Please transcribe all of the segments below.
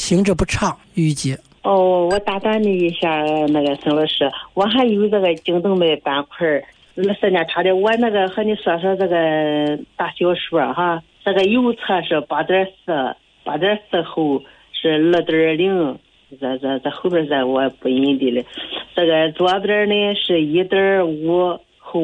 行者不畅，郁结。 哦，我打断你一下，那个沈老师，我还有这个颈动脉斑块，时间差点，我那个和你说说这个大小数哈，这个右侧是8.4后是6.0，这后边这我不认得了，这个左边呢是1.5后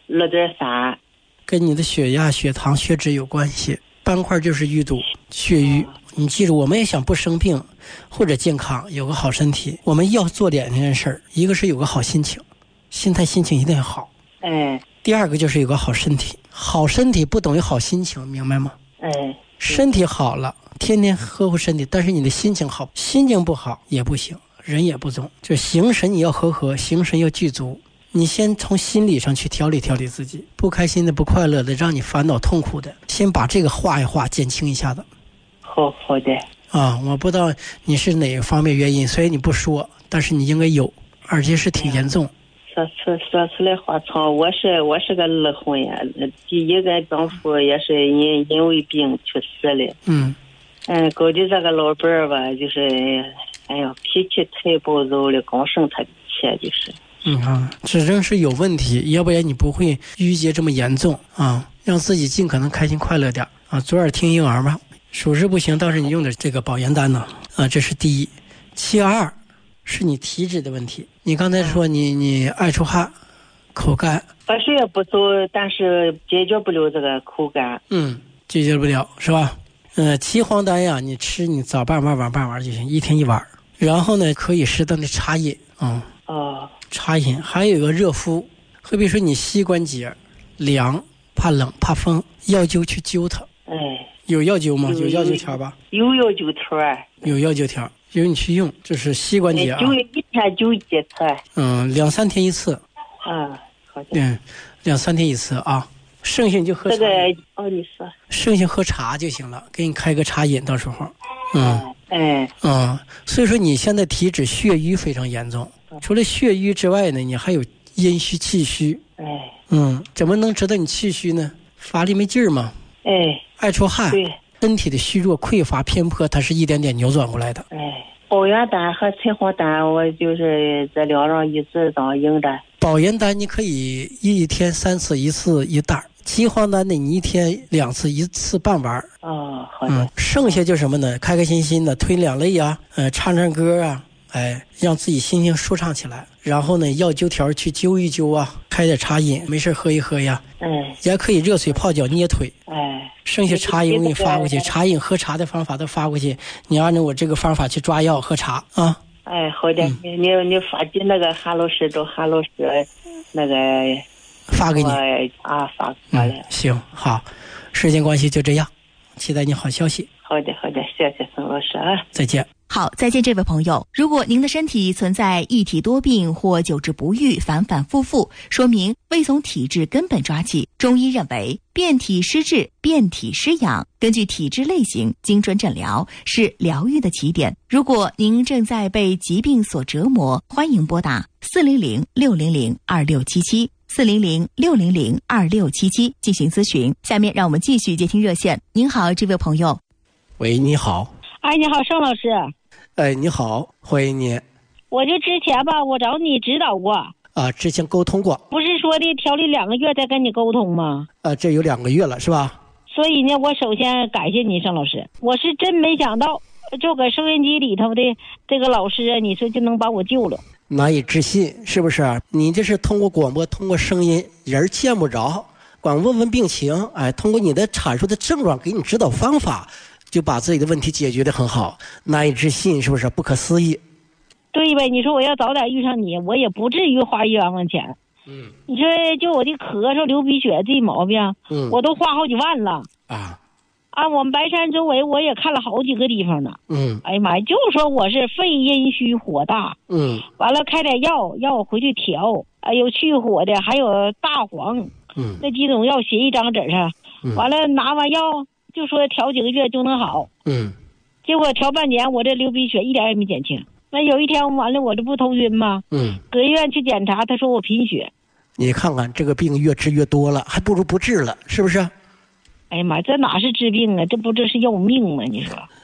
6.3， 跟你的血压、血糖、血脂有关系。斑块就是淤堵、血瘀。你记住，我们也想不生病或者健康，有个好身体，我们要做2件事，一个是有个好心情，心情一定要好。第二个就是有个好身体，好身体不等于好心情，明白吗？身体好了，天天呵护身体，但是你的心情好，心情不好也不行，人也不中。就形神你要和，形神要具足。你先从心理上去调理自己，不开心的、不快乐的，让你烦恼痛苦的，先把这个化一化，减轻一下子。 好的。 我不知道你是哪方面原因，所以你不说，但是你应该有，而且是挺严重。 说出来话长，我是个二婚呀，第一个丈夫也是因为病去世了。估计这个老伴儿吧，就是脾气太暴躁了，光生他的气就是。 这真是有问题，要不然你不会郁结这么严重啊！让自己尽可能开心快乐点啊！左耳听右耳吧，属实不行，倒是你用的这个保元丹呢这是第一。72是你体质的问题，你刚才说你爱出汗、口干， 喝水也不走，但是解决不了这个口干。 解决不了是吧？岐黄丹呀，你吃你早半碗晚半碗就行，一天1碗。然后呢，可以适当的茶饮茶饮，还有一个热敷，好比说你膝关节凉、怕冷、怕风，药灸去灸它。有药灸吗？有药灸条吧？ 有药灸条有药灸条，有你去用，就是膝关节灸一天灸几次 ？2-3天一次。 好的。 2-3天一次啊。剩下你就喝茶。 你说。 剩下喝茶就行了，给你开个茶饮，到时候。所以说你现在体质血瘀非常严重。除了血瘀之外呢，你还有阴虚气虚。怎么能知道你气虚呢？乏力没劲儿吗？爱出汗。 对， 身体的虚弱、匮乏、偏颇，它是一点点扭转过来的。 保元丹和柴黄丹，我就是这2样一直当用的。 保元丹你可以一天3次，1次1袋。岐黄丹呢，你一天2次，1次半碗。 好的。 剩下就什么呢？开开心心的推2类啊，唱唱歌啊，让自己心情舒畅起来。然后呢，药灸条去灸一灸啊，开点茶饮，没事喝一喝呀。也可以热水泡脚捏腿。剩下茶饮我给你发过去，茶饮喝茶的方法都发过去，你按照我这个方法去抓药喝茶啊。 好的。你发给那个韩老师，找韩老师那个发给你发过来。 行，好，时间关系就这样，期待你好消息。 好的，谢谢孙老师再见。 好，再见，这位朋友。如果您的身体存在一体多病或久治不愈、反反复复，说明未从体质根本抓起。中医认为，变体施治、变体施养，根据体质类型精准诊疗是疗愈的起点。如果您正在被疾病所折磨，欢迎拨打400-600-2677。400-600-2677进行咨询。下面让我们继续接听热线。您好，这位朋友。 喂，你好。 你好，盛老师。 你好，欢迎你。 我就之前吧，我找你指导过。 之前沟通过。 不是说的调理2个月再跟你沟通吗？ 这有2个月了，是吧？ 所以呢，我首先感谢你，盛老师。我是真没想到，就搁收音机里头的这个老师，你说就能把我救了。 难以置信，是不是？你这是通过广播，通过声音，人见不着，光问问病情，通过你的阐述的症状给你指导方法，就把自己的问题解决得很好，难以置信，是不是？不可思议。 对呗，你说我要早点遇上你，我也不至于花1万块钱。你说就我的咳嗽、流鼻血这毛病，我都花好几万了。我们白山周围我也看了好几个地方呢。哎呀妈呀，就说我是肺阴虚火大。完了开点药让我回去调，有去火的，还有大黄。那几种药写一张纸上。完了拿完药就说调几个月就能好。结果调半年，我这流鼻血一点也没减轻。那有一天完了，我这不头晕吗？搁医院去检查，他说我贫血。 你看看这个病越治越多了，还不如不治了，是不是？ 哎呀妈，这哪是治病啊？这是要命吗？你说？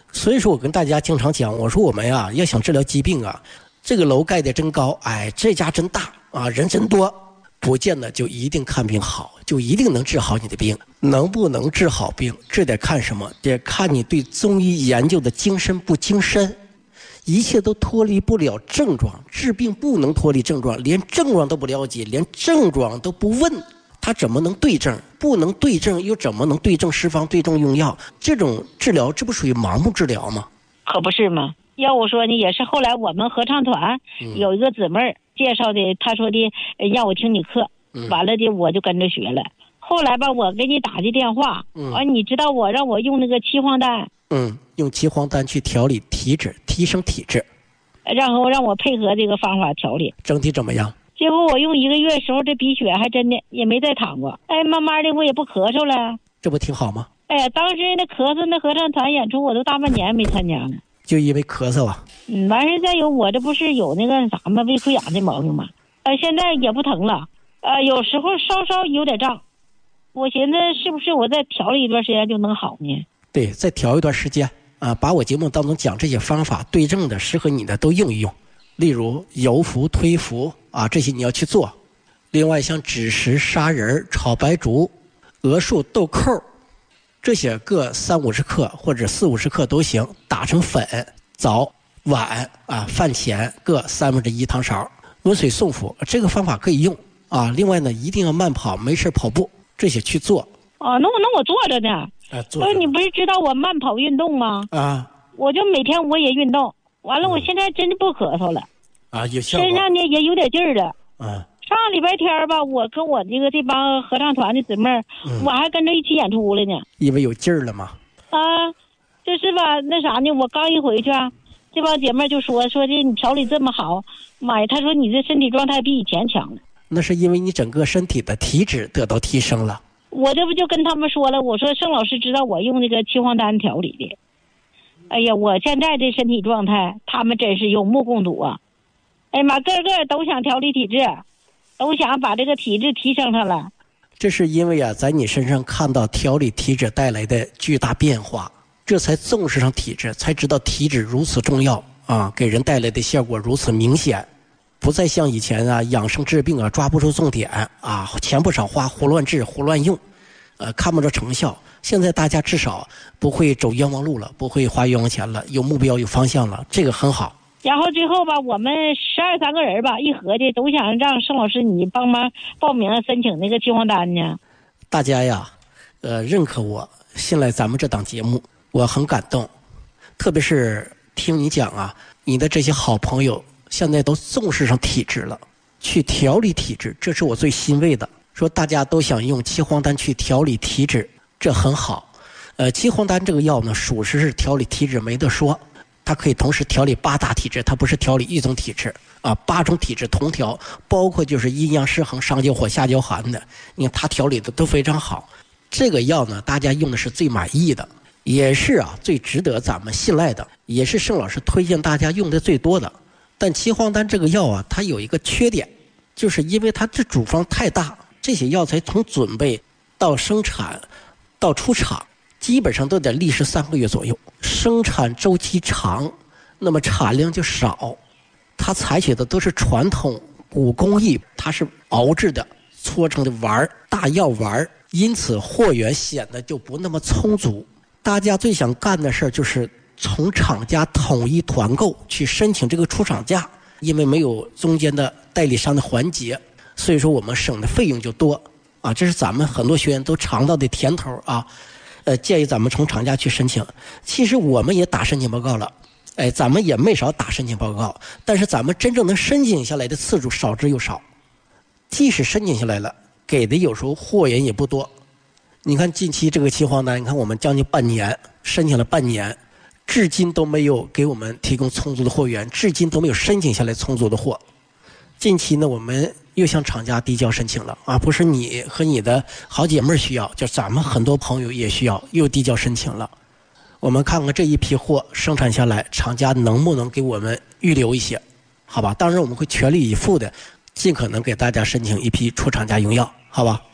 所以说我跟大家经常讲，我说我们呀要想治疗疾病啊，这个楼盖得真高，哎，这家真大啊，人真多，不见得就一定看病好，就一定能治好你的病。能不能治好病，这得看什么？得看你对中医研究的精深不精深。一切都脱离不了症状，治病不能脱离症状，连症状都不了解，连症状都不问，他怎么能对症？不能对症，又怎么能对症施方、对症用药？这种治疗，这不属于盲目治疗吗？ 可不是吗？要我说呢，也是后来我们合唱团有一个姊妹介绍的，她说的让我听你课，完了的我就跟着学了。后来吧，我给你打的电话，你知道我让我用那个岐黄丹， 用岐黄丹去调理体质，提升体质， 然后让我配合这个方法调理， 整体怎么样？ 结果我用1个月时候，这鼻血还真的也没再淌过，哎，慢慢的我也不咳嗽了， 这不挺好吗？ 哎呀，当时那咳嗽那合唱团演出我都大半年没参加了， 就因为咳嗽啊？ 完事再有我这不是有那个啥吗？胃溃疡的毛病吗？现在也不疼了，有时候稍稍有点胀，我寻思是不是我再调了一段时间就能好呢？对， 再调一段时间啊，把我节目当中讲这些方法对症的、适合你的都用一用。例如油服、推服啊，这些你要去做。另外像枳实、砂仁、炒白术、鹅树、豆蔻，这些各30-50克或者40-50克都行，打成粉，早晚啊饭前各1/3汤勺，温水送服，这个方法可以用啊。另外呢，一定要慢跑，没事跑步，这些去做。 那我坐着呢。 坐着。 你不是知道我慢跑运动吗？我就每天我也运动，完了我现在真的不咳嗽了， 有效果， 身上呢也有点劲儿了。上礼拜天吧，我跟我这帮合唱团的姊妹我还跟着一起演出了呢。 因为有劲儿了吗？ 就是吧，那啥呢，我刚一回去这帮姐妹就说的你调理这么好，妈呀，她说你这身体状态比以前强了。 那是因为你整个身体的体质得到提升了。 我这不就跟他们说了，我说盛老师知道我用那个岐黄丹调理的，哎呀，我现在这身体状态他们真是有目共睹啊！哎呀妈，个个都想调理体质，都想把这个体质提升上来。 这是因为在你身上看到调理体质带来的巨大变化，这才重视上体质，才知道体质如此重要啊，给人带来的效果如此明显，不再像以前养生治病抓不住重点啊，钱不少花，胡乱治胡乱用，看不着成效。现在大家至少不会走冤枉路了，不会花冤枉钱了，有目标有方向了，这个很好。 然后最后吧，我们12、13个人吧，一合计都想让盛老师你帮忙报名申请那个岐黄丹呢。 大家呀，认可我，信赖咱们这档节目，我很感动。特别是听你讲你的这些好朋友现在都重视上体质了，去调理体质，这是我最欣慰的。说大家都想用岐黄丹去调理体质，这很好。岐黄丹这个药呢，属实是调理体质没得说，它可以同时调理8大体质，它不是调理一种体质8种体质同调，包括就是阴阳失衡、上焦火、下焦寒的，你看它调理的都非常好。这个药呢，大家用的是最满意的，也是最值得咱们信赖的，也是盛老师推荐大家用的最多的。但岐黄丹这个药它有一个缺点，就是因为它这处方太大，这些药材从准备到生产到出厂基本上都得历时3个月左右，生产周期长，那么产量就少。它采取的都是传统古工艺，它是熬制的，搓成的丸大药丸，因此货源显得就不那么充足。大家最想干的事儿就是从厂家统一团购去申请这个出厂价，因为没有中间的代理商的环节，所以说我们省的费用就多这是咱们很多学员都尝到的甜头建议咱们从厂家去申请。其实我们也打申请报告了，咱们也没少打申请报告，但是咱们真正能申请下来的次数少之又少。即使申请下来了，给的有时候货源也不多。你看近期这个岐黄丹，你看我们将近半年申请了半年，至今都没有给我们提供充足的货源，至今都没有申请下来充足的货。近期呢，我们又向厂家递交申请了不是你和你的好姐妹需要，就咱们很多朋友也需要，又递交申请了。我们看看这一批货生产下来，厂家能不能给我们预留一些，好吧？当然我们会全力以赴的，尽可能给大家申请一批出厂家用药，好吧？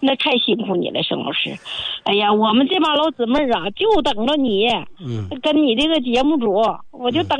那太辛苦你了，沈老师。哎呀，我们这帮老姊妹啊，就等着你，跟你这个节目组，我就等